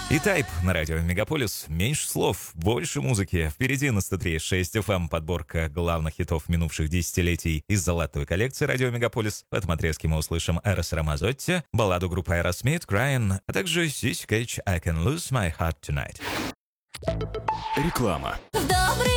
И Тайп на радио Мегаполис. Меньше слов, больше музыки. Впереди на 103.6 FM подборка главных хитов минувших десятилетий из золотой коллекции радио Мегаполис. В этом отрезке мы услышим Эрос Рамазотти, балладу группы Aerosmith «Crying», а также Сись Кейдж «I Can Lose My Heart Tonight». Реклама. В добрый